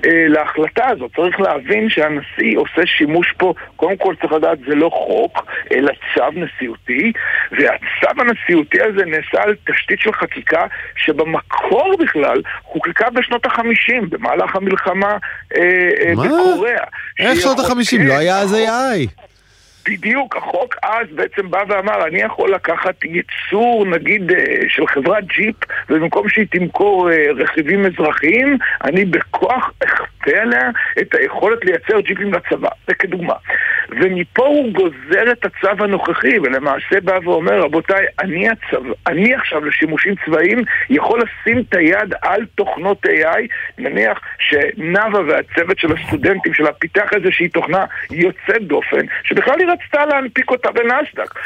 להחלטה הזאת. צריך להבין שהנשיא עושה שימוש פה, קודם כל צריך לדעת, זה לא חוק, אלא צו נשיאותי, והצו הנשיאותי הזה נעשה על תשתית של חקיקה שבמקור בכלל חוקקה בשנות ה-50, במהלך המלחמה בקוריאה. איך שנות ה-50? לא היה אז AI. בדיוק, החוק אז בעצם בא ואמר, אני יכול לקחת ייצור, נגיד, של חברת ג'יפ, ובמקום שהיא תמכור רכיבים אזרחיים, אני בכוח אכפה עליה את היכולת לייצר ג'יפים לצבא, זה כדוגמה. ומפה הוא גוזר את הצו הנוכחי, ולמעשה בא ואומר, רבותיי, אני עכשיו לשימושים צבאיים יכול לשים את היד על תוכנות AI, נניח שנאווה והצוות של הסטודנטים שלה פיתח איזושהי תוכנה יוצאת דופן, שבכלל היא רצתה להנפיק אותה בנאסד"ק.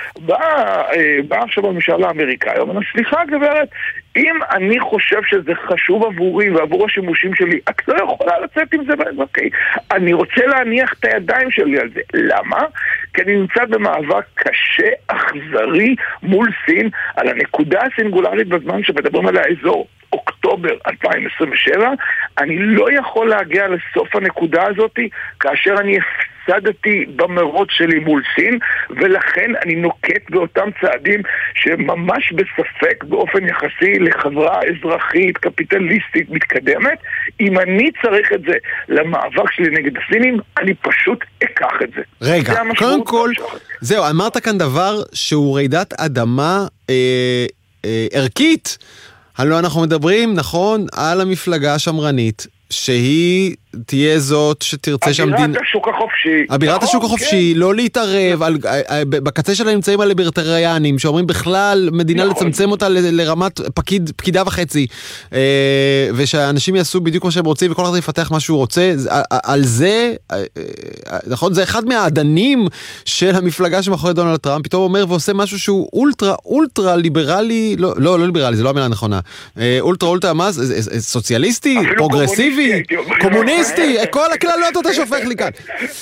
בא עכשיו הממשל האמריקאי, אומר, סליחה גברת, אם אני חושב שזה חשוב עבורי ועבור השימושים שלי, את לא יכולה לצאת עם זה, אוקיי. אני רוצה להניח את הידיים שלי על זה. למה? כי אני נמצא במאבק קשה, אכזרי, מול סין, על הנקודה הסינגולרית בזמן שמדברים על האזור. אוקטובר 2027, אני לא יכול להגיע לסוף הנקודה הזאת כאשר אני הפסדתי במרוץ שלי מול סין, ולכן אני נוקט באותם צעדים שממש בספק באופן יחסי לחברה אזרחית, קפיטליסטית, מתקדמת. אם אני צריך את זה למאבק שלי נגד הסינים, אני פשוט אקח את זה. רגע, קודם כל, זהו, אמרת כאן דבר שהוא רעידת אדמה ערכית. הלוא אנחנו מדברים, נכון, על המפלגה השמרנית, שהיא תהיה זאת שתרצה שהמדינה... אבירת השוק החופשי. אבירת השוק החופשי, לא להתערב, בקצה של נמצאים הליברטריאנים, שאומרים בכלל מדינה לצמצם אותה לרמת פקידה וחצי, ושהאנשים יעשו בדיוק מה שהם רוצים, וכל אחד יפתח מה שהוא רוצה. על זה, נכון, זה אחד מהעדנים של המפלגה שמאחורי דונלד טראמפ, פתאום אומר ועושה משהו שהוא אולטרה ליברלי, לא ליברלי, זה לא המילה הנכונה, אולטרה מה? סוציאליסטי, פרוגרסיבי, קומוניסטי, כל הכללות אתה שופך לי כאן.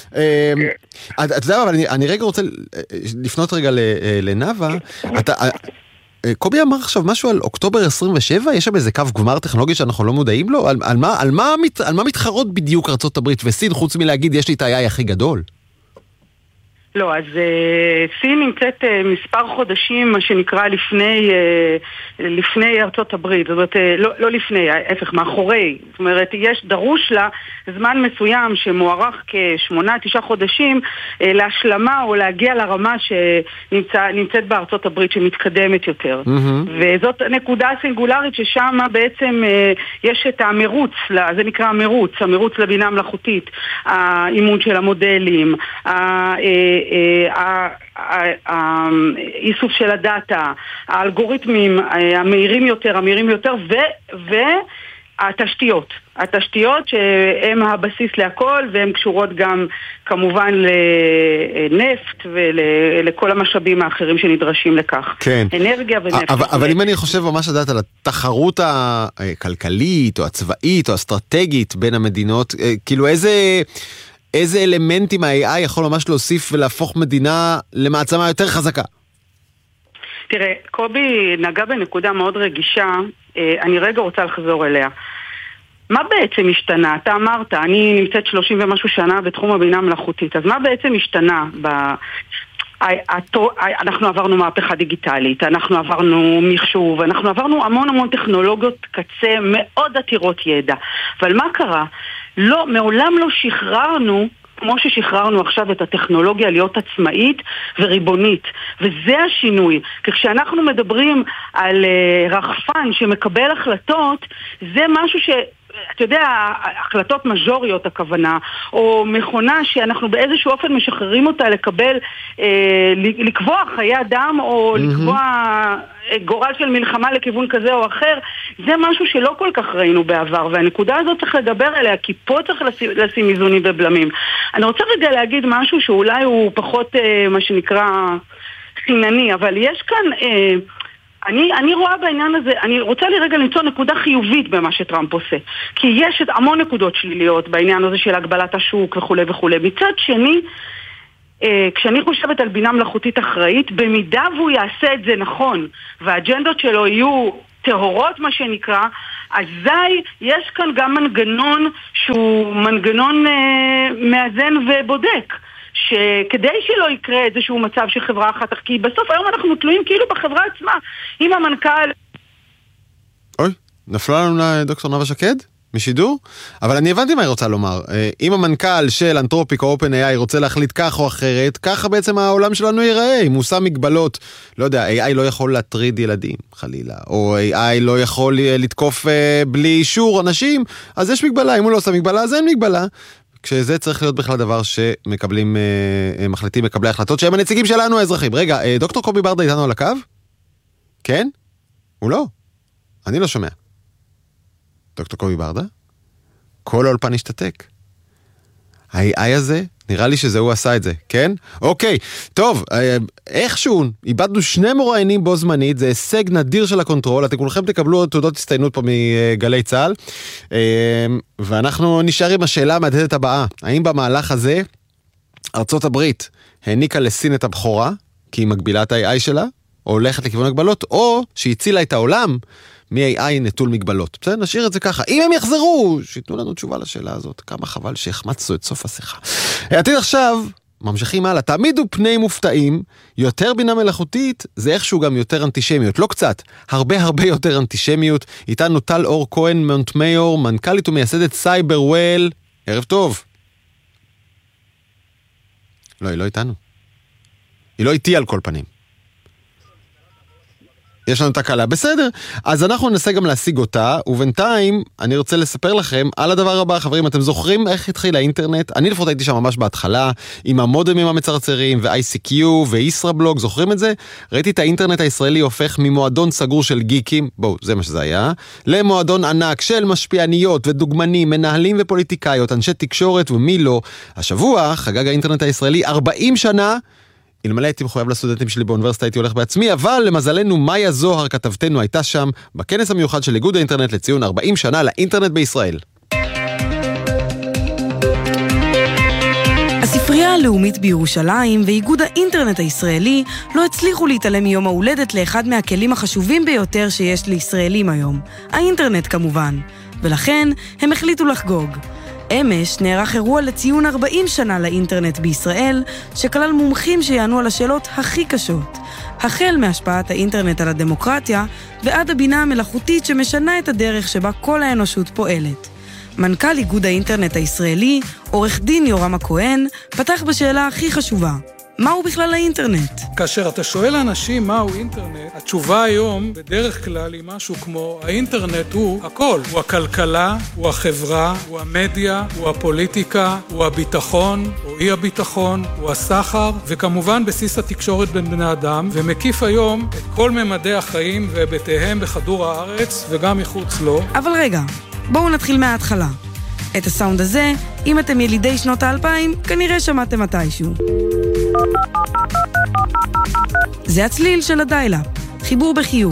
אתה יודע, אבל אני רגע רוצה לפנות רגע לנאווה. קובי אמר עכשיו משהו על אוקטובר 27, יש שם איזה קו גמר טכנולוגי שאנחנו לא מודעים לו? על מה מתחרות בדיוק ארצות הברית וסין, חוץ מלהגיד יש לי את ה-AI הכי גדול? לא, אז סין נמצאת מספר חודשים, מה שנקרא לפני ארצות הברית, זאת אומרת, לא לפני, ההפך, מאחורי. זאת אומרת, דרוש לה זמן מסוים שמוארך כ8-9 חודשים להשלמה או להגיע לרמה שנמצאת בארצות הברית שמתקדמת יותר. וזאת נקודה סינגולרית ששם בעצם יש את המרוץ, זה נקרא המרוץ לבינה מלאכותית, האימון של המודלים, האיסוף של הדאטה, האלגוריתמים המהירים יותר והתשתיות. התשתיות שהן הבסיס להכל, והן קשורות גם כמובן לנפט ולכל המשאבים האחרים שנדרשים לכך. כן. אנרגיה ונפט. אבל אם אני חושב ממש לדעת על התחרות הכלכלית או הצבאית או האסטרטגית בין המדינות, כאילו איזה אלמנטים ה-AI יכול ממש להוסיף ולהפוך מדינה למעצמה יותר חזקה? תראה, קובי נגע בנקודה מאוד רגישה, אני רגע רוצה לחזור אליה. מה בעצם השתנה? אתה אמרת, אני נמצאת 30 ומשהו שנה בתחום הבינה המלאכותית, אז מה בעצם השתנה? אנחנו עברנו מהפכה דיגיטלית, אנחנו עברנו מחשוב, אנחנו עברנו המון טכנולוגיות קצה מאוד עתירות ידע. אבל מה קרה? מעולם לא שחררנו, כמו ששחררנו עכשיו את הטכנולוגיה, להיות עצמאית וריבונית. וזה השינוי. כי כשאנחנו מדברים על רחפן שמקבל החלטות, זה משהו אתה יודע, החלטות מז'וריות הכוונה, או מכונה שאנחנו באיזשהו אופן משחררים אותה לקבוע חיי אדם, או לקבוע גורל של מלחמה לכיוון כזה או אחר, זה משהו שלא כל כך ראינו בעבר, והנקודה הזאת צריך לדבר עליה, כי פה צריך לשים איזונים ובלמים. אני רוצה רגע להגיד משהו שאולי הוא פחות, מה שנקרא, סינני, אבל יש כאן... אני רואה בעניין הזה, אני רוצה לי רגע למצוא נקודה חיובית במה שטראמפ עושה. כי יש המון נקודות שליליות בעניין הזה של הגבלת השוק וכו' וכו'. מצד שני, כשאני חושבת על בינה מלאכותית אחראית, במידה והוא יעשה את זה נכון, והאג'נדות שלו יהיו טהורות מה שנקרא, אזי יש כאן גם מנגנון שהוא מנגנון מאזן ובודק, שכדי שלא יקרה איזשהו מצב שחברה אחת, כי בסוף היום אנחנו תלויים כאילו בחברה עצמה. אם המנכ"ל... אוי, נפלה לנו דוקטור נאוה שקד משידור, אבל אני הבנתי מה היא רוצה לומר. אם המנכ"ל של אנתרופיק או OpenAI רוצה להחליט כך או אחרת, ככה בעצם העולם שלנו ייראה. אם הוא שם מגבלות, לא יודע, AI לא יכול להטריד ילדים, חלילה, או AI לא יכול לתקוף בלי אישור אנשים, אז יש מגבלה. אם הוא לא עושה מגבלה, אז אין מגבלה. כשזה צריך להיות בכלל דבר שמקבלים, מחליטים מקבלי החלטות, שהם הנציגים שלנו האזרחים. רגע, דוקטור קובי ברדה איתנו על הקו? כן? הוא לא. אני לא שומע. דוקטור קובי ברדה? כל האולפן השתתק. ה-AI הזה, נראה לי שזה הוא עשה את זה, כן? אוקיי, טוב, איכשהו, איבדנו 2 מוראיינים בו זמנית, זה הישג נדיר של הקונטרול, אתם כולכם תקבלו תעודות הצטיינות פה מגלי צהל, ואנחנו נשאר עם השאלה המהדהדת הבאה, האם במהלך הזה, ארצות הברית העניקה לסין את הבכורה, כי היא מגבילה את ה-AI שלה, או הולכת לכיוון הגבלות, או שהצילה את העולם, מ-AI נטול מגבלות. בסדר, נשאיר את זה ככה. אם הם יחזרו, שיתנו לנו תשובה לשאלה הזאת. כמה חבל שהחמצו את סוף השיחה. עתיד עכשיו, ממשיכים הלאה. תעמידו פני מופתעים, יותר בינה מלאכותית, זה איכשהו גם יותר אנטישמיות. לא קצת, הרבה יותר אנטישמיות. איתנו טל אור כהן מונטמיור, מנכ"לית ומייסדת סייברוול. ערב טוב. לא, היא לא איתנו. היא לא איתי על כל פנים. יש לנו תקלה, בסדר. אז אנחנו ננסה גם להשיג אותה, ובינתיים אני רוצה לספר לכם על הדבר הבא, חברים, אתם זוכרים איך התחיל האינטרנט? אני לפחות הייתי שם ממש בהתחלה, עם המודמים המצרצרים, ו-ICQ, וישראבלוג, זוכרים את זה? ראיתי את האינטרנט הישראלי הופך ממועדון סגור של גיקים, בואו, זה מה שזה היה, למועדון ענק של משפיעניות ודוגמנים, מנהלים ופוליטיקאיות, אנשי תקשורת ומי לא. השבוע חגג האינטרנט הישראלי 40 שנה, אלמלא הייתי מחויב לסטודנטים שלי באוניברסיטה, הייתי הולך בעצמי, אבל למזלנו מאיה זוהר כתבתנו הייתה שם בכנס המיוחד של איגוד האינטרנט לציון 40 שנה לאינטרנט בישראל. הספרייה הלאומית בירושלים ואיגוד האינטרנט הישראלי לא הצליחו להתעלם מיום ההולדת לאחד מהכלים החשובים ביותר שיש לישראלים היום, האינטרנט כמובן, ולכן הם החליטו לחגוג. אמש נערך אירוע לציון 40 שנה לאינטרנט בישראל, שכלל מומחים שיענו על השאלות הכי קשות, החל מהשפעת האינטרנט על הדמוקרטיה ועד הבינה המלאכותית שמשנה את הדרך שבה כל האנושות פועלת. מנכ"ל איגוד האינטרנט הישראלי, עורך דין יורם הכהן, פתח בשאלה הכי חשובה. מהו בכלל האינטרנט? כאשר אתה שואל אנשים מהו אינטרנט, התשובה היום בדרך כלל היא משהו כמו האינטרנט הוא הכל. הוא הכלכלה, הוא החברה, הוא המדיה, הוא הפוליטיקה, הוא הביטחון, או אי הביטחון, הוא הסחר, וכמובן בסיס התקשורת בין בני אדם, ומקיף היום את כל ממדי החיים והיבטיהם בכדור הארץ וגם מחוץ לו. אבל רגע, בואו נתחיל מההתחלה. את הסאונד הזה, אם אתם ילידי שנות ה-2000, כנראה שמעתם מתישהו. זה הצליל של הדייל-אפ, חיבור בחיוג.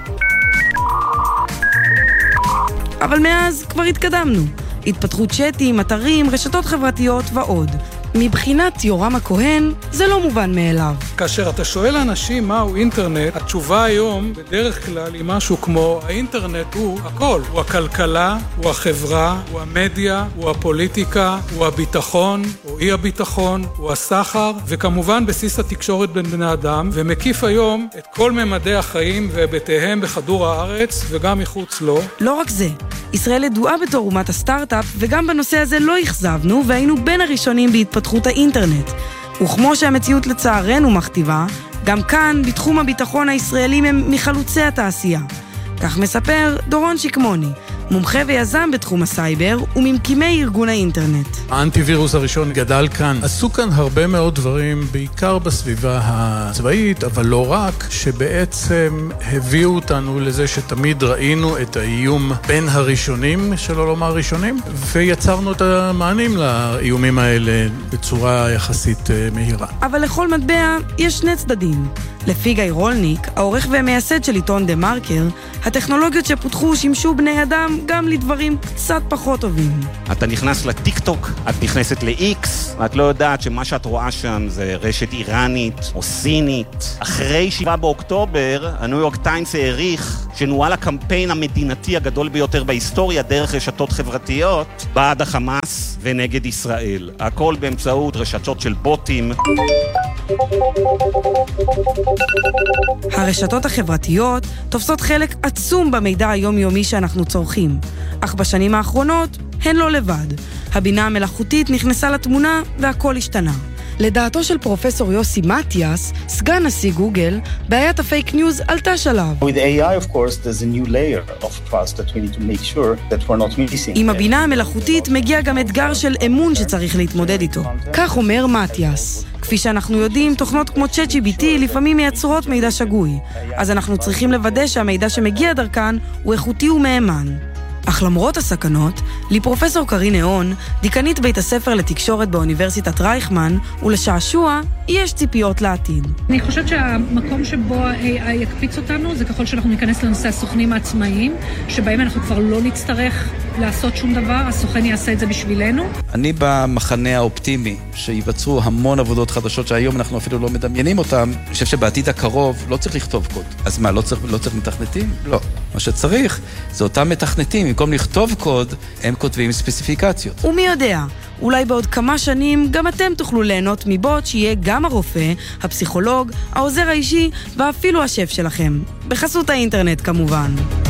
אבל מאז כבר התקדמנו. התפתחות צ'אטים, אתרים, רשתות חברתיות ועוד. מבחינת יורם הכהן, זה לא מובן מאליו. כאשר אתה שואל אנשים מהו אינטרנט, התשובה היום בדרך כלל היא משהו כמו האינטרנט הוא הכל. הוא הכלכלה, הוא החברה, הוא המדיה, הוא הפוליטיקה, הוא הביטחון, או אי הביטחון, הוא הסחר, וכמובן בסיס התקשורת בין בני אדם, ומקיף היום את כל ממדי החיים והיבטיהם בכדור הארץ וגם מחוץ לו. לא רק זה, ישראל ידועה בתור אומת הסטארט-אפ, וגם בנושא הזה לא הכזבנו, והיינו בין הראשונים בהתפתחות האינטרנט. וכמו שהמציאות לצערנו מכתיבה, גם כאן, בתחום הביטחון הישראלים הם מחלוצי התעשייה. כך מספר דורון שקמוני, מומחה ויזם בתחום הסייבר וממקימי ארגון האינטרנט. האנטיווירוס הראשון גדל כאן. עשו כאן הרבה מאוד דברים, בעיקר בסביבה הצבאית, אבל לא רק, שבעצם הביאו אותנו לזה שתמיד ראינו את האיום בין הראשונים, שלא לומר ראשונים, ויצרנו את המענים לאיומים האלה בצורה יחסית מהירה. אבל לכל מטבע יש שני צדדים. לפי גיא רולניק, העורך והמייסד של עיתון דה מרקר, הטכנולוגיות שפותחו שימשו בני אדם גם לדברים קצת פחות טובים. אתה נכנס לטיק-טוק, את נכנסת ל-X, ואת לא יודעת שמה שאת רואה שם זה רשת איראנית או סינית. אחרי 7 באוקטובר, הניו יורק טיימס העריך שנוהל הקמפיין המדינתי הגדול ביותר בהיסטוריה דרך רשתות חברתיות בעד החמאס ונגד ישראל. הכל באמצעות רשתות של בוטים. הרשתות החברתיות תופסות חלק עצום במידע היומיומי שאנחנו צורכים, אך בשנים האחרונות הן לא לבד. הבינה המלאכותית נכנסה לתמונה והכל השתנה. לדעתו של פרופסור יוסי מתיאס, סגן נשיא גוגל, בעיית הפייק ניוז עלתה שלב. With AI, of course, there's a new layer of trust that we need to make sure that we're not missing. עם הבינה המלאכותית מגיע גם אתגר של אמון שצריך להתמודד איתו. כך אומר מתיאס. כפי שאנחנו יודעים, תוכנות כמו ChatGPT לפעמים מייצרות מידע שגוי. אז אנחנו צריכים לוודא שהמידע שמגיע דרכן הוא איכותי ומאמן. אך למרות הסכנות, לפרופסור קרין נאון, דיקנית בית הספר לתקשורת באוניברסיטת רייכמן, ולשעשוע, יש ציפיות לעתיד. אני חושבת שהמקום שבו ה-AI יקפיץ אותנו, זה ככל שאנחנו ניכנס לנושא הסוכנים העצמאיים, שבהם אנחנו כבר לא נצטרך לעשות שום דבר, הסוכן יעשה את זה בשבילנו. אני במחנה האופטימי, שיבצרו המון עבודות חדשות שהיום אנחנו אפילו לא מדמיינים אותם. אני חושב שבעתיד הקרוב לא צריך לכתוב קוד. אז מה, לא צריך מתכנתים? לא. מה שצריך זה אותם מתכנתים. במקום לכתוב קוד, הם כותבים ספציפיקציות. ומי יודע, אולי בעוד כמה שנים גם אתם תוכלו ליהנות מבוט שיהיה גם הרופא, הפסיכולוג, העוזר האישי ואפילו השף שלכם. בחסות האינטרנט כמובן.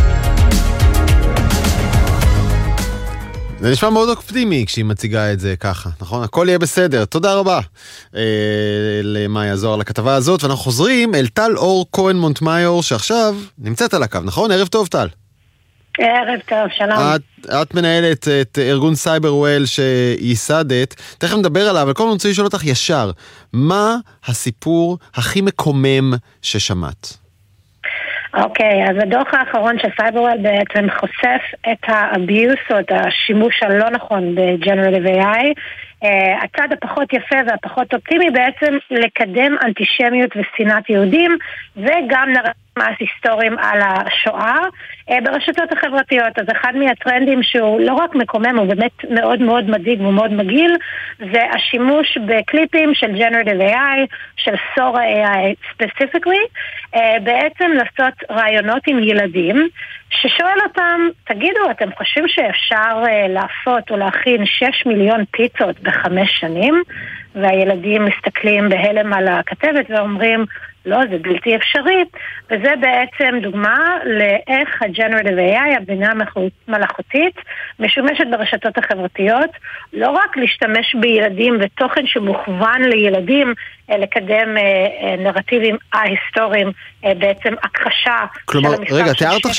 זה נשמע מאוד אופטימי כשהיא מציגה את זה ככה, נכון? הכל יהיה בסדר. תודה רבה למאיה זוהר לכתבה הזאת, ואנחנו חוזרים אל טל אור כהן מונטמיור, שעכשיו נמצאת על הקו, נכון? ערב טוב, טל. ערב טוב, שלום. את מנהלת את ארגון סייברוול שייסדת, תכף נדבר עליו, אבל קודם אני רוצה לשאול אותך ישר, מה הסיפור הכי מקומם ששמעת? אוקיי, אז הדוח האחרון של סייברוול בעצם חושף את האביוס או את השימוש הלא נכון ב-Generative AI. הצד הפחות יפה והפחות אופטימי בעצם לקדם אנטישמיות ושנאת יהודים וגם נרטיבים היסטוריים על השואה ברשתות החברתיות. אז אחד מהטרנדים שהוא לא רק מקומם, הוא באמת מאוד מאוד מדאיג ומאוד מגעיל, זה השימוש בקליפים של Generative AI, של Sora AI specifically, בעצם לעשות רעיונות עם ילדים, ששואל אותם, תגידו, אתם חושבים שאפשר להפות או להכין 6 מיליון פיצות ב5 שנים? והילדים מסתכלים בהלם על הכתבת ואומרים, לא, זה בלתי אפשרי, וזה בעצם דוגמה לאיך ה-Generative AI, הבינה מלאכותית, משומשת ברשתות החברתיות, לא רק להשתמש בילדים ותוכן שמוכוון לילדים, לקדם נרטיבים ההיסטוריים, בעצם הכחשה. כלומר, רגע,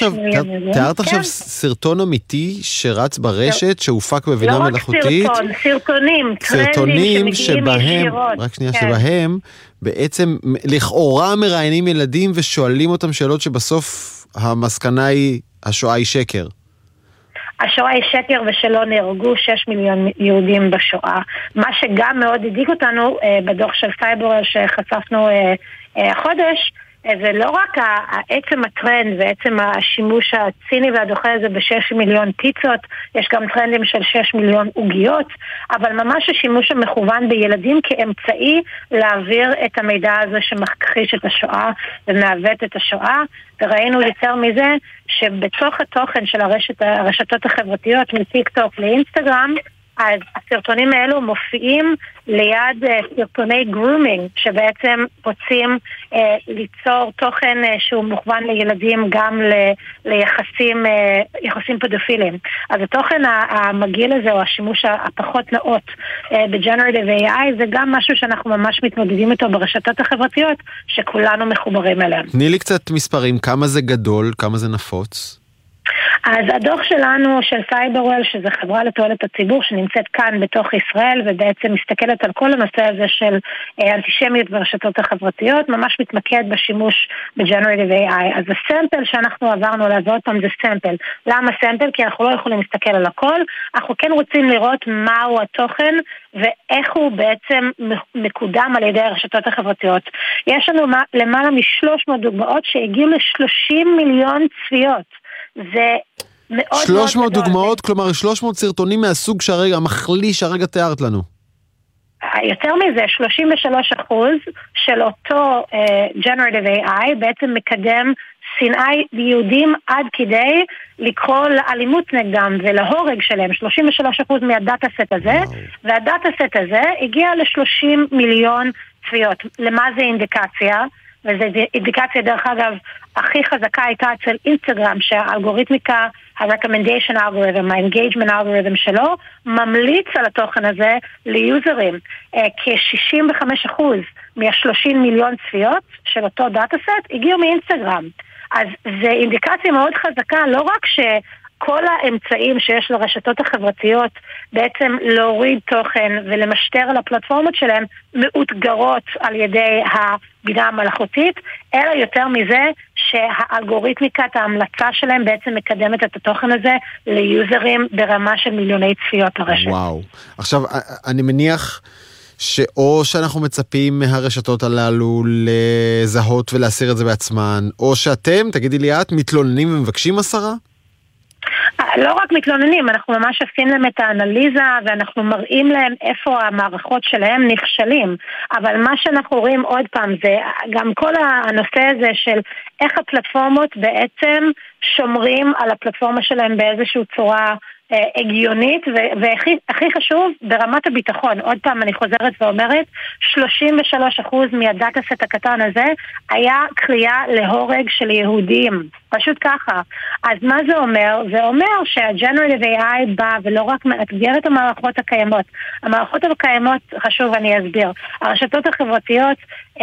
תיארת עכשיו סרטון אמיתי שרץ ברשת, שהופק בבינה מלאכותית. לא רק סרטונים, טרנדים שמגיעים ישירות. רק שנייה, שבהם בעצם לכאורה מראיינים ילדים ושואלים אותם שאלות שבסוף המסקנה היא, השואה היא שקר. השואה היא שקר ושלא נהרגו 6 מיליון יהודים בשואה. מה שגם מאוד הדאיג אותנו בדוח של סייברוול שחשפנו החודש, זה לא רק עצם הטרנד ועצם השימוש הציני והדוחה הזה ב6 מיליון פיצות, יש גם טרנדים של 6 מיליון עוגיות, אבל ממש השימוש המכוון בילדים כאמצעי להעביר את המידע הזה שמכחיש את השואה ומעוות את השואה, וראינו יותר מזה שבתוך התוכן של הרשתות החברתיות מטיקטוק לאינסטגרם, אז הסרטונים האלו מופיעים ליד סרטוני גרומינג שבעצם רוצים ליצור תוכן שהוא מוכוון לילדים גם ליחסים פדופיליים. אז התוכן המגעיל הזה או השימוש הפחות נאות ב-Generative AI זה גם משהו שאנחנו ממש מתמודדים איתו ברשתות החברתיות שכולנו מחוברים אליהם. תני לי קצת מספרים, כמה זה גדול, כמה זה נפוץ? אז הדוח שלנו של סייברוול, שזה חברה לתועלת הציבור שנמצאת כאן בתוך ישראל ובעצם מסתכלת על כל הנושא הזה של אנטישמיות ברשתות החברתיות, ממש מתמקד בשימוש ב-Generative AI. אז הסמפל שאנחנו עברנו לעבוד פעם זה סמפל. למה סמפל? כי אנחנו לא יכולים להסתכל על הכל, אנחנו כן רוצים לראות מהו התוכן ואיך הוא בעצם מקודם על ידי הרשתות החברתיות. יש לנו למעלה מ-300 דוגמאות שהגיעו ל-30 מיליון צפיות. זה מאוד 300 דוגמאות, כלומר 300 סרטונים מהסוג שהרגע, המחליש שהרגע תיארת לנו. יותר מזה, 33% של אותו Generative AI בעצם מקדם שנאה יהודים עד כדי לקרוא לאלימות נגדם ולהורג שלהם, 33% מהדאטה סט הזה, והדאטה סט הזה הגיע ל-30 מיליון צפיות. למה זה אינדיקציה? וזו אינדיקציה דרך אגב הכי חזקה הייתה אצל אינסטגרם, שהאלגוריתמיקה, ה-recommendation algorithm, ה-engagement algorithm שלו, ממליץ על התוכן הזה ליוזרים. כ-65% מה-30 מיליון צפיות של אותו דאטה סט הגיעו מאינסטגרם. אז זה אינדיקציה מאוד חזקה, לא רק כל האמצעים שיש לרשתות החברתיות בעצם להוריד תוכן ולמשטר על הפלטפורמות שלהם מאותגרות על ידי הבינה המלאכותית, אלא יותר מזה שהאלגוריתמיקת ההמלצה שלהם בעצם מקדמת את התוכן הזה ליוזרים ברמה של מיליוני צפיות הרשת. וואו. עכשיו, אני מניח שאו שאנחנו מצפים מהרשתות הללו לזהות ולהסיר את זה בעצמן, או שאתם, תגידי לי את, מתלוננים ומבקשים הסרה? לא רק מתלוננים, אנחנו ממש עושים להם את האנליזה ואנחנו מראים להם איפה המערכות שלהם נכשלים, אבל מה שאנחנו רואים עוד פעם זה גם כל הנושא הזה של איך הפלטפורמות בעצם שומרים על הפלטפורמה שלהם באיזושהי צורה הגיונית, והכי חשוב ברמת הביטחון. עוד פעם אני חוזרת ואומרת 33% מהדאטה סט הקטן הזה היה קריאה להורג של יהודים, פשוט ככה. אז מה זה אומר? זה אומר שה-Generative AI בא ולא רק מאתגר את המערכות הקיימות. המערכות הקיימות, חשוב אני אסביר, הרשתות החברתיות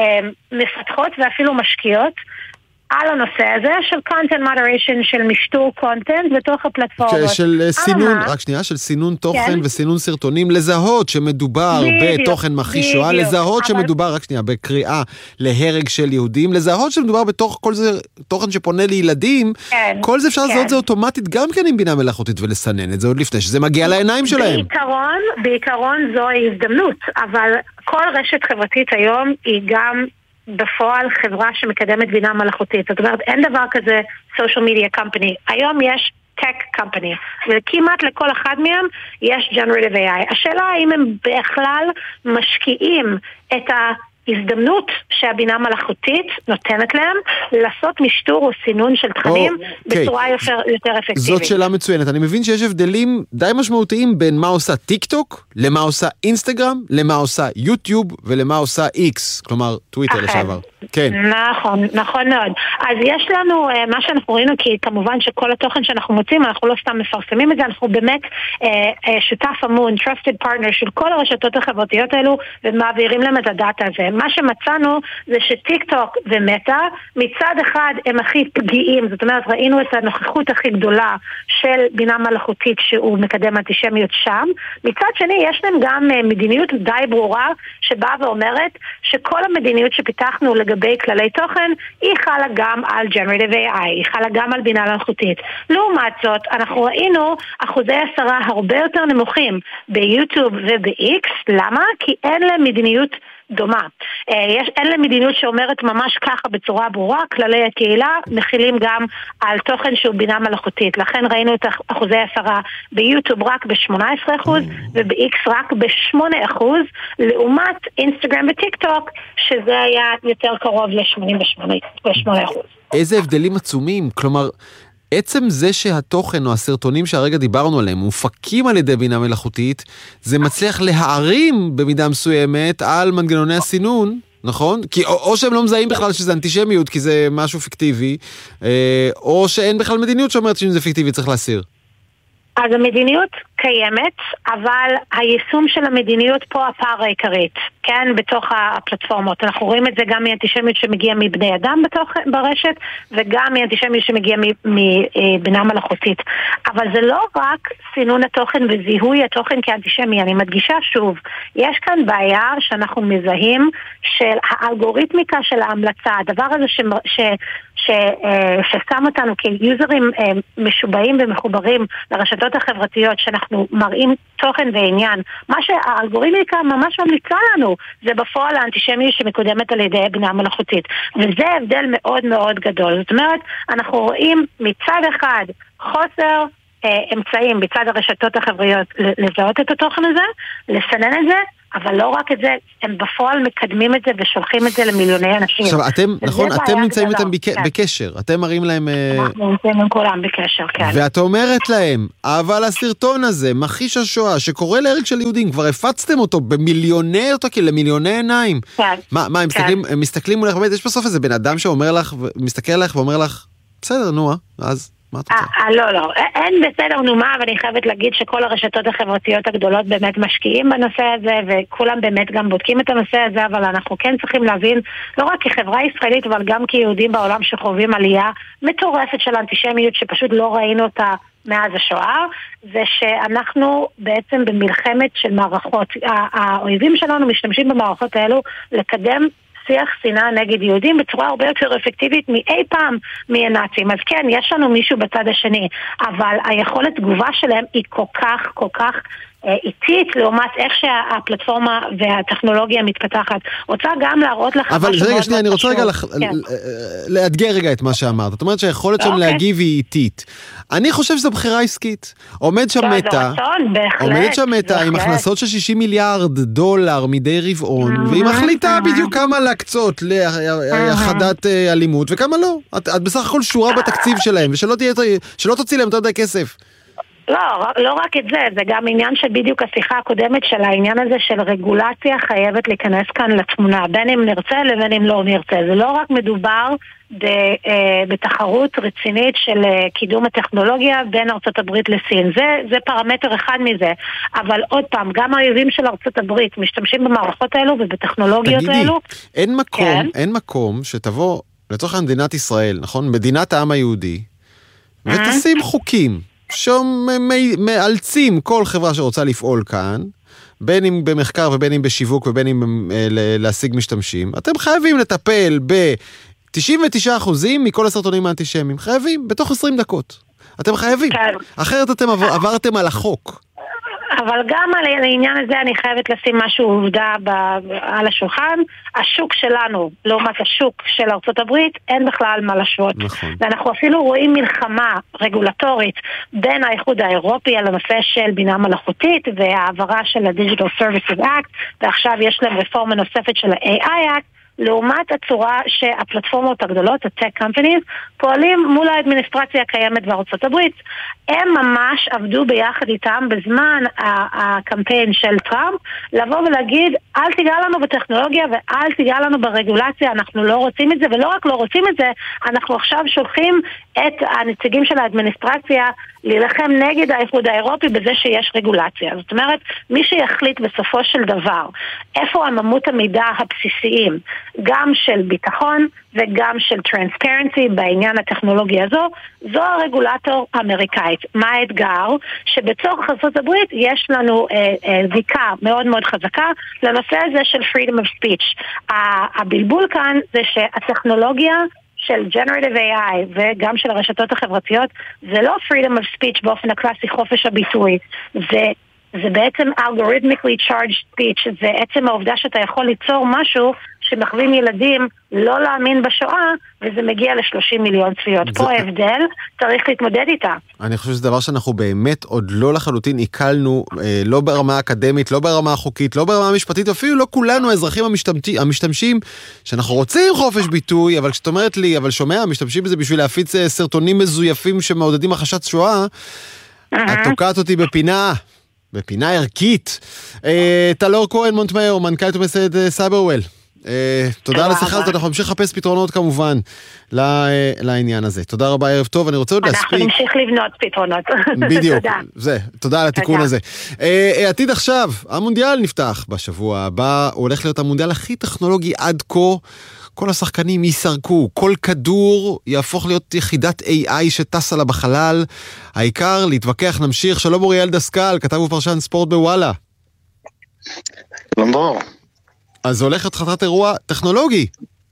מפתחות ואפילו משקיעות על הנושא הזה של content moderation, של משטור content בתוך הפלטפורמות. של סינון, רק שנייה, של סינון תוכן וסינון סרטונים, לזהות שמדובר בתוכן מכחיש שואה, לזהות שמדובר, רק שנייה, בקריאה להרג של יהודים, לזהות שמדובר בתוך כל זה תוכן שפונה לילדים, כל זה אפשר לזהות זה אוטומטית גם כן עם בינה מלאכותית ולסנן את זה עוד לפני שזה מגיע לעיניים שלהם. בעיקרון זו הזדמנות, אבל כל רשת חברתית היום היא גם בפועל חברה שמקדמת בינה מלאכותית. זאת אומרת, אין דבר כזה social media company. היום יש tech company, וכמעט לכל אחד מהם יש generative AI. השאלה האם הם בכלל משקיעים את ההזדמנות שהבינה מלאכותית נותנת להם לעשות משטור או סינון של תכנים בצורה יותר אפקטיבית. זאת שאלה מצוינת. אני מבין שיש הבדלים די משמעותיים בין מה עושה טיק טוק, למה עושה אינסטגרם, למה עושה יוטיוב ולמה עושה איקס, כלומר טוויטר לשעבר. כן. נכון מאוד. אז יש לנו, מה שאנחנו ראינו, כי כמובן שכל התוכן שאנחנו מוצאים, אנחנו לא סתם מפרסמים את זה, אנחנו באמת שותף אמון, trusted partner של כל הרשתות החברתיות האלו, ומעבירים להם את הדאטה הזה. מה שמצאנו זה שטיק טוק ומטה, מצד אחד הם הכי פגיעים, זאת אומרת ראינו את הנוכחות הכי גדולה של בינה מלאכותית שהוא מקדם אנטישמיות שם, מצד שני יש להם גם מדיניות די ברורה שבאה ואומרת שכל המדיניות שפיתחנו לגבי כללי תוכן היא חלה גם על Generative AI, היא חלה גם על בינה מלאכותית. לעומת זאת אנחנו ראינו אחוזי הסרה הרבה יותר נמוכים ביוטיוב וב-X, למה? כי אין להם מדיניות דומה. אין להם מדיניות שאומרת ממש ככה בצורה ברורה, כללי הקהילה מכילים גם על תוכן שהוא בינה מלאכותית. לכן ראינו את אחוזי הסרה ביוטיוב רק ב-18% וב-X רק ב-8%, לעומת אינסטגרם וטיק טוק, שזה היה יותר קרוב ל-88%. איזה הבדלים עצומים, כלומר עצם זה שהתוכן או הסרטונים שהרגע דיברנו עליהם מופקים על ידי בינה מלאכותית, זה מצליח להערים במידה מסוימת על מנגנוני הסינון, נכון? כי או שהם לא מזהים בכלל שזה אנטישמיות כי זה משהו פיקטיבי, או שאין בכלל מדיניות שאומרת שאם זה פיקטיבי צריך להסיר. אז המדיניות קיימת, אבל היישום של המדיניות פה הפער העיקרית, כן, בתוך הפלטפורמות. אנחנו רואים את זה גם מאנטישמיות שמגיע מבני אדם ברשת, וגם מאנטישמיות שמגיע מבינה מלאכותית. אבל זה לא רק סינון התוכן וזיהוי התוכן כאנטישמי, אני מדגישה שוב, יש כאן בעיה שאנחנו מזהים של האלגוריתמיקה של ההמלצה, הדבר הזה ששם אותנו כיוזרים משובעים ומחוברים לרשתות החברתיות, שאנחנו מראים תוכן ועניין, מה שהאלגוריתמיקה ממש ממליצה לנו, זה בפועל האנטישמיות שמקודמת על ידי בינה מלאכותית, וזה הבדל מאוד מאוד גדול. זאת אומרת, אנחנו רואים מצד אחד חוסר אמצעים בצד הרשתות החברתיות לזהות את התוכן הזה, לסנן את זה, אבל לא רק את זה, הם בפועל מקדמים את זה ושולחים את זה למיליוני אנשים. עכשיו, אתם, נכון, אתם נמצאים איתם בקשר, אתם מראים להם... אנחנו נמצאים עם כולם בקשר, כן. ואת אומרת להם, אבל הסרטון הזה, מכחיש השואה, שקורא להרג של יהודים, כבר הפצתם אותו במיליוני אותקים, למיליוני עיניים. כן. מה, הם מסתכלים מולך, באמת, יש בסוף איזה בן אדם שאומר לך, מסתכל עליך ואומר לך, בסדר, נו, אז... לא, אין בסדר נומה, אבל אני חייבת להגיד שכל הרשתות החברתיות הגדולות באמת משקיעים בנושא הזה, וכולם באמת גם בודקים את הנושא הזה, אבל אנחנו כן צריכים להבין, לא רק כחברה ישראלית, אבל גם כיהודים בעולם שחווים עלייה מטורפת של אנטישמיות, שפשוט לא ראינו אותה מאז השואה, זה שאנחנו בעצם במלחמת של מערכות. האויבים שלנו משתמשים במערכות האלו לקדם שיח שנאה נגד יהודים בצורה הרבה יותר אפקטיבית מאי פעם מהנאצים. אז כן, יש לנו מישהו בצד השני, אבל היכולת תגובה שלהם היא כל כך איטית לעומת איך שהפלטפורמה והטכנולוגיה מתפתחת. רוצה גם להראות לך... אבל רגע, שנייה, אני רוצה רגע לאתגר רגע את מה שאמרת. זאת אומרת שהיכולת שם להגיב היא איטית. אני חושב שזו בחירה עסקית. עומדת שם מטה עם הכנסות של $60 מיליארד מדי רבעון, והיא מחליטה בדיוק כמה להקצות להחדת אלימות וכמה לא. את בסך הכל שורה בתקציב שלהם, ושלא תוציא להם עוד כסף. לא רק את זה, זה גם עניין שבדיוק השיחה הקודמת של העניין הזה של רגולציה חייבת להיכנס כאן לתמונה, בין אם נרצה לבין אם לא נרצה. זה לא רק מדובר בתחרות רצינית של קידום הטכנולוגיה בין ארצות הברית לסין. זה פרמטר אחד מזה. אבל עוד פעם, גם האויבים של ארצות הברית משתמשים במערכות האלו ובטכנולוגיות האלו. אין מקום שתבוא לצורך מדינת ישראל, נכון? מדינת העם היהודי, ותשים חוקים שמאלצים כל חברה שרוצה לפעול כאן, בין אם במחקר ובין אם בשיווק ובין אם להשיג משתמשים, אתם חייבים לטפל ב-99% מכל הסרטונים האנטישמיים. חייבים, בתוך 20 דקות. אתם חייבים. אחרת אתם עברתם על החוק. אבל גם על העניין הזה אני חייבת לשים משהו עובדה על השולחן. השוק שלנו, לעומת השוק של ארצות הברית, אין בכלל מה להשוות. נכון. ואנחנו אפילו רואים מלחמה רגולטורית בין האיחוד האירופי על הנושא של בינה מלאכותית והעברה של ה-Digital Services Act, ועכשיו יש להם רפורמה נוספת של ה-AI Act, לעומת הצורה שהפלטפורמות הגדולות, ה-Tech Companies, פועלים מול האדמיניסטרציה הקיימת בארצות הברית. הם ממש עבדו ביחד איתם בזמן הקמפיין של טראמפ, לבוא ולהגיד, אל תיגע לנו בטכנולוגיה ואל תיגע לנו ברגולציה, אנחנו לא רוצים את זה, ולא רק לא רוצים את זה, אנחנו עכשיו שולחים את הנציגים של האדמיניסטרציה להילחם נגד האיחוד האירופי בזה שיש רגולציה. זאת אומרת, מי שיחליט בסופו של דבר איפה עממות המידע הבסיסיים, גם של ביטחון וגם של טרנספרנסי בעניין הטכנולוגיה הזו, זו הרגולטור האמריקאית. מה האתגר? שבצורך ארצות הברית יש לנו זיקה מאוד מאוד חזקה לנושא הזה של freedom of speech. הבלבול כאן זה שהטכנולוגיה של Generative AI וגם של הרשתות החברתיות זה לא freedom of speech באופן הקלאסי חופש הביטוי, זה בעצם algorithmically charged speech, זה עצם העובדה שאתה יכול ליצור משהו שמכווין ילדים לא להאמין בשואה, וזה מגיע ל30 מיליון צפיות. פה ההבדל, צריך להתמודד איתה. אני חושב שזה דבר שאנחנו באמת עוד לא לחלוטין עיכלנו, לא ברמה האקדמית, לא ברמה החוקית, לא ברמה המשפטית, אפילו לא כולנו האזרחים המשתמשים, שאנחנו רוצים חופש ביטוי, אבל כשאת אומרת לי, אבל שומע, משתמשים בזה בשביל להפיץ סרטונים מזויפים שמעודדים הכחשת שואה, את תוקעת אותי בפינה ערכית. טלור כהן מונטמייר, מנכ"לית ומייסדת סייברוול. תודה על השיחה הזאת, אנחנו נמשיך לחפש פתרונות כמובן לעניין הזה. תודה רבה, ערב טוב, אני רוצה עוד להספיק. אנחנו נמשיך לבנות פתרונות. בדיוק, תודה על התיקון הזה. עתיד עכשיו, המונדיאל נפתח בשבוע הבא, הוא הולך להיות המונדיאל הכי טכנולוגי עד כה, כל השחקנים ייסרקו, כל כדור יהפוך להיות יחידת AI שטסה לה בחלל, העיקר להתווכח, נמשיך. שלום אוריאל דסקל, כתב ופרשן ספורט בוואלה. שלום בור. אז הולך את חתרת אירוע טכנולוגי.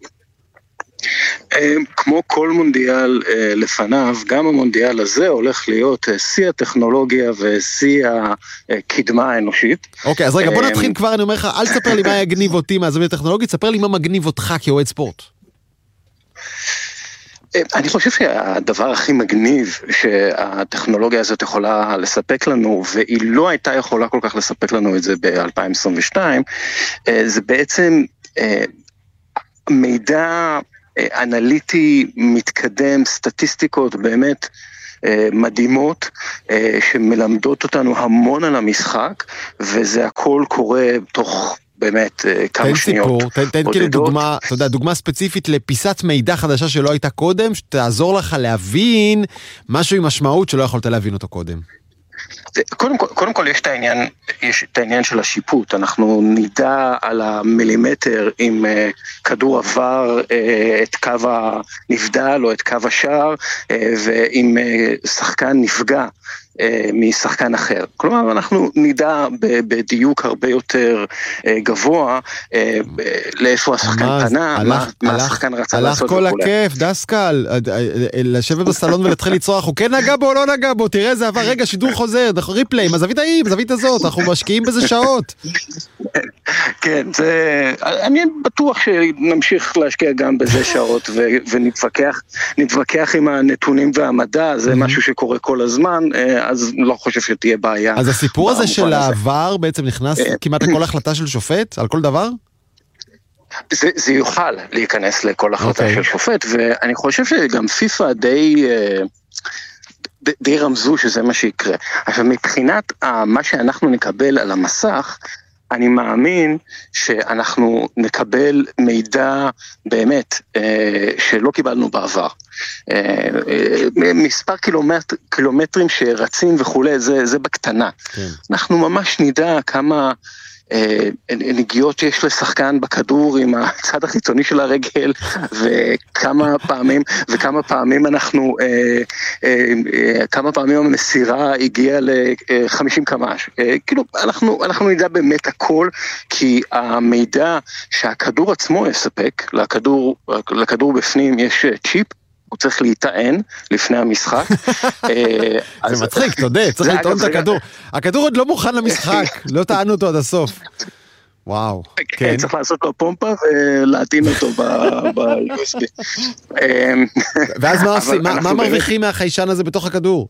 כמו כל מונדיאל לפניו, גם המונדיאל הזה הולך להיות שיא הטכנולוגיה ושיא הקדמה האנושית. אוקיי, אז רגע, בוא נתחיל כבר, אני אומר לך, אל תספר לי מה יגניב אותי מהזווית הטכנולוגית, תספר לי מה מגניב אותך כאוהד ספורט. אני חושב שהדבר הכי מגניב שהטכנולוגיה הזאת יכולה לספק לנו, והיא לא הייתה יכולה כל כך לספק לנו את זה ב-2022, זה בעצם מידע אנליטי מתקדם, סטטיסטיקות באמת מדהימות, שמלמדות אותנו המון על המשחק, וזה הכל קורה תוך באמת כמה שניות. תן כאילו דוגמה, אתה יודע, דוגמה ספציפית לפיסת מידע חדשה שלא הייתה קודם, שתעזור לך להבין משהו עם משמעות שלא יכולת להבין אותו קודם. קודם כל יש את העניין של השיפוט, אנחנו נדע על המילימטר אם כדור עבר את קו הנבדל או את קו השער, ואם שחקן נפגע משחקן אחר. כלומר, אנחנו נדע בדיוק הרבה יותר גבוה לאיפה השחקן פנה, מה השחקן רצה לעשות. הלך כל הכיף, דסקל, לשבת בסלון ולהתחיל לצרוח, הוא כן נגע בו או לא נגע בו, תראה זה עבר, רגע, שידור חוזר, ריפליי, מהזווית ההיא, בזווית הזאת, אנחנו משקיעים בזה שעות. כן, אני בטוח שנמשיך להשקיע גם בזה שעות, ונתווכח עם הנתונים והמדע, זה משהו שקורה כל הזמן, אז לא חושב שתהיה בעיה. אז הסיפור הזה של העבר בעצם נכנס כמעט לכל החלטה של שופט, על כל דבר? זה יוכל להיכנס לכל החלטה של שופט, ואני חושב שגם פיפה די רמזו שזה מה שיקרה. עכשיו, מבחינת מה שאנחנו נקבל על המסך, אני מאמין שאנחנו נקבל מידע באמת שלא קיבלנו בעבר. מספר קילומטרים שרצים וכולי, זה בקטנה. אנחנו ממש נדע כמה נגיעות יש לשחקן בכדור עם הצד החיצוני של הרגל, וכמה פעמים אנחנו, כמה פעמים המסירה הגיעה ל-50 קמ"ש. כאילו, אנחנו נדע באמת הכל, כי המידע שהכדור עצמו יספק, לכדור בפנים יש צ'יפ, הוא צריך להיטען לפני המשחק. זה מצחיק, אתה יודע, צריך לטעון את הכדור. הכדור עוד לא מוכן למשחק, לא טענו אותו עד הסוף. וואו. כן, צריך לעשות לו פומפה ולהטעין אותו ב-USB. ואז מה עושים? מה מרוויחים מהחיישן הזה בתוך הכדור?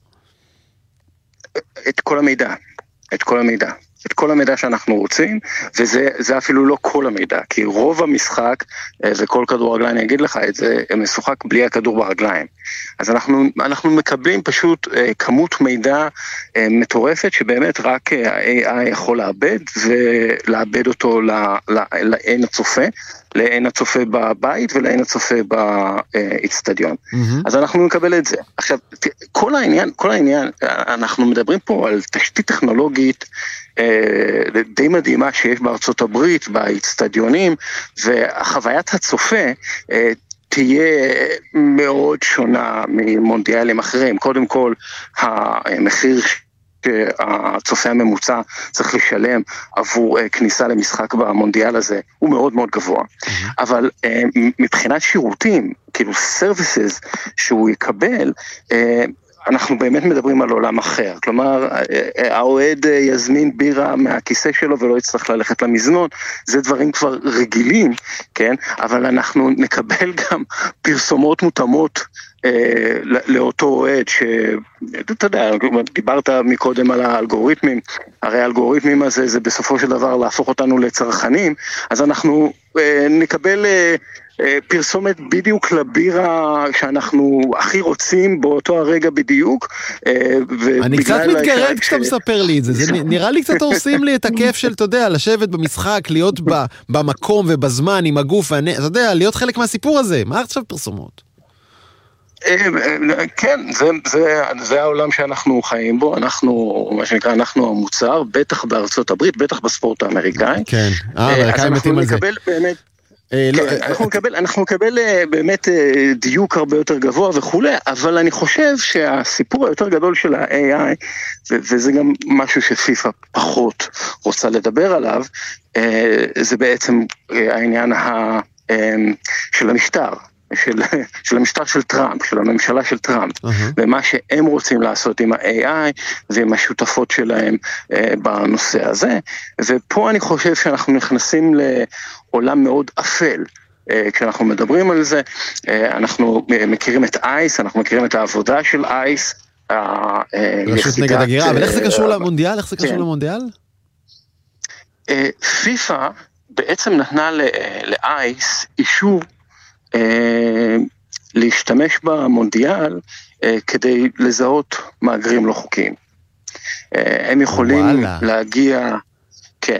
את כל המידע. את כל המידע שאנחנו רוצים, וזה אפילו לא כל המידע, כי רוב המשחק, וכל כדור רגליים, אני אגיד לך את זה, משוחק בלי הכדור ברגליים. אז אנחנו מקבלים פשוט כמות מידע מטורפת, שבאמת רק ה-AI יכול לאבד, ולאבד אותו לעין הצופה, לעין הצופה בבית, ולעין הצופה באצטדיון. אז אנחנו נקבל את זה. עכשיו, כל העניין, אנחנו מדברים פה על תשתית טכנולוגית, די מדהימה שיש בארצות הברית, באצטדיונים, והחוויית הצופה תהיה מאוד שונה ממונדיאלים אחרים. קודם כל, המחיר שהצופה הממוצע צריך לשלם עבור כניסה למשחק במונדיאל הזה, הוא מאוד מאוד גבוה. אבל מבחינת שירותים, כאילו services שהוא יקבל, אנחנו באמת מדברים על עולם אחר. כלומר, האוהד יזמין בירה מהכיסא שלו ולא יצטרך ללכת למזנון. זה דברים כבר רגילים, כן? אבל אנחנו נקבל גם פרסומות מותאמות לאותו אוהד אתה יודע, דיברת מקודם על האלגוריתמים, הרי האלגוריתמים הזה זה בסופו של דבר להפוך אותנו לצרכנים, אז אנחנו נקבל פרסומת בדיוק לבירה שאנחנו הכי רוצים באותו הרגע בדיוק. אני קצת מתגרד כשאתה מספר לי את זה, זה נראה לי קצת הורסים לי את הכיף של, אתה יודע, לשבת במשחק, להיות במקום ובזמן עם הגוף, אתה יודע, להיות חלק מהסיפור הזה, מה עכשיו פרסומות? כן, זה העולם שאנחנו חיים בו, מה שנקרא, אנחנו המוצר, בטח בארצות הברית, בטח בספורט האמריקאי. כן, האמריקאים מתאים על זה. אנחנו נקבל באמת דיוק הרבה יותר גבוה וכולי, אבל אני חושב שהסיפור היותר גדול של ה-AI, וזה גם משהו שפיפה פחות רוצה לדבר עליו, זה בעצם העניין של המשטר. של המשטר של טראמפ, של הממשלה של טראמפ, ומה שהם רוצים לעשות עם ה-AI ועם השותפות שלהם בנושא הזה. ופה אני חושב שאנחנו נכנסים לעולם מאוד אפל, כשאנחנו מדברים על זה, אנחנו מכירים את אייס, אנחנו מכירים את העבודה של אייס, רשות נגד הגירה, אבל איך זה קשור למונדיאל? איך זה קשור למונדיאל? פיפה בעצם נתנה לאייס אישור להשתמש במונדיאל כדי לזהות מהגרים לא חוקיים. הם יכולים להגיע